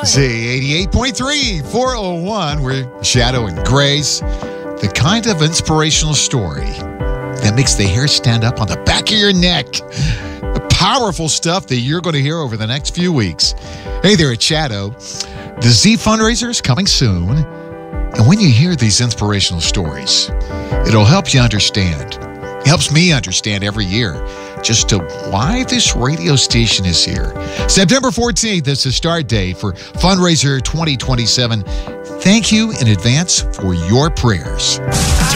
See, 88.3, 401, we're Shadow and Grace. The kind of inspirational story that makes the hair stand up on the back of your neck. The powerful stuff that you're going to hear over the next few weeks. Hey there, it's Shadow. The Z fundraiser is coming soon. And when you hear these inspirational stories, it'll help you understand. It helps me understand every year just to why this radio station is here. September 14th is the start date for Fundraiser 2027. Thank you in advance for your prayers.